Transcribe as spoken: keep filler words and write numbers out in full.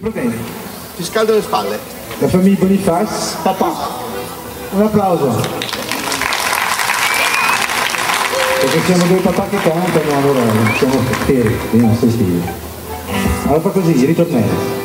Va bene. Ti scaldo le spalle. La famiglia Bonifaz. Papà. Un applauso. Perché siamo due papà che cantano, allora siamo per i nostri stili. Allora fa così, ritornello.